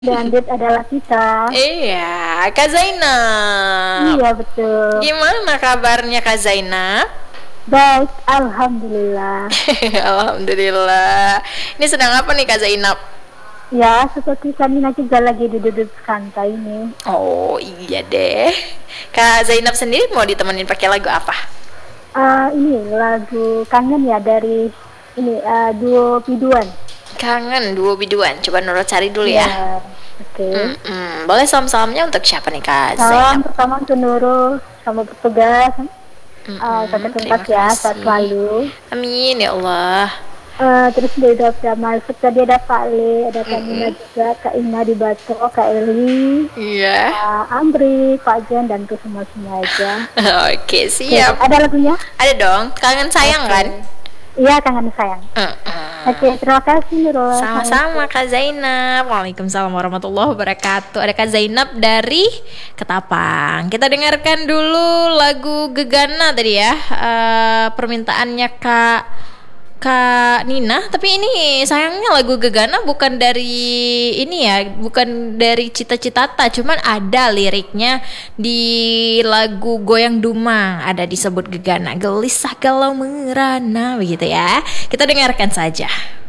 Dan Dit adalah kita. Iya, Kak Zainab. Iya betul. Gimana kabarnya Kak Zainab? Baik, alhamdulillah. Alhamdulillah. Ini sedang apa nih Kak Zainab? Ya, seperti kami juga lagi duduk santai ini. Oh iya deh. Kak Zainab sendiri mau ditemenin pakai lagu apa? Ini lagu kangen ya dari ini duo biduan. Kangen duo biduan. Coba Nurul cari dulu ya. Oke. Boleh salam-salamnya untuk siapa nih Kak Salam Zainab? pertama untuk Nurul sama bertugas. Sampai tempat Terima ya, kasih. saat selalu. Amin ya Allah. Terus dia udah masuk tadi ada Pak Le, ada Kak Nina juga, Kak Ina di Bato, Kak Eli, Iya. Pak Amri, Pak Jen dan tuh semua aja. Oke, Oke, siap. ada lagunya? Ada dong. Kangen sayang Oke. kan? Iya, kangen sayang. Oke, terima kasih Nurul. Sama-sama Kak Zainab. Waalaikumsalam warahmatullahi wabarakatuh. Ada Kak Zainab dari Ketapang. Kita dengarkan dulu lagu Gegana tadi ya. Permintaannya Kak Nina. Tapi ini sayangnya lagu Gegana bukan dari ini ya, bukan dari Cita-Citata, cuman ada liriknya di lagu Goyang Dumang, ada disebut Gegana, gelisah galau merana begitu ya. Kita dengarkan saja.